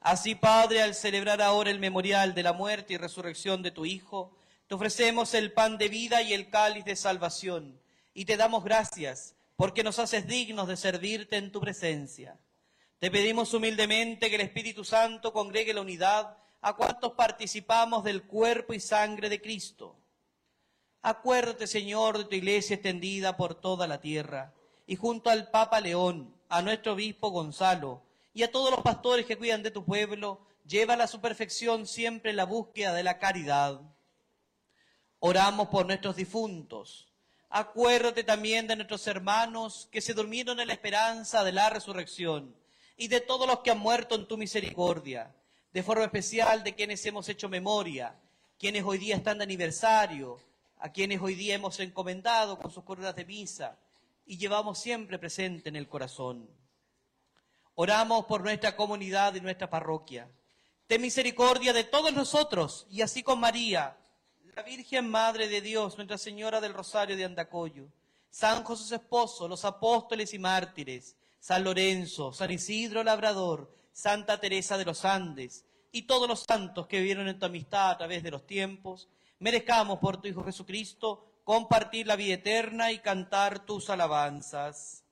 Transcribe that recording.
Así, Padre, al celebrar ahora el memorial de la muerte y resurrección de tu Hijo, te ofrecemos el pan de vida y el cáliz de salvación, y te damos gracias porque nos haces dignos de servirte en tu presencia. Te pedimos humildemente que el Espíritu Santo congregue la unidad a cuantos participamos del cuerpo y sangre de Cristo. Acuérdate, Señor, de tu iglesia extendida por toda la tierra, y junto al Papa León, a nuestro obispo Gonzalo, y a todos los pastores que cuidan de tu pueblo, llévala a su perfección siempre en la búsqueda de la caridad. Oramos por nuestros difuntos. Acuérdate también de nuestros hermanos que se durmieron en la esperanza de la resurrección, y de todos los que han muerto en tu misericordia, de forma especial de quienes hemos hecho memoria, quienes hoy día están de aniversario, a quienes hoy día hemos encomendado con sus coronas de misa y llevamos siempre presente en el corazón. Oramos por nuestra comunidad y nuestra parroquia. Ten misericordia de todos nosotros, y así con María, la Virgen Madre de Dios, Nuestra Señora del Rosario de Andacollo, San José su esposo, los apóstoles y mártires, San Lorenzo, San Isidro Labrador, Santa Teresa de los Andes, y todos los santos que vivieron en tu amistad a través de los tiempos, merezcamos por tu Hijo Jesucristo compartir la vida eterna y cantar tus alabanzas.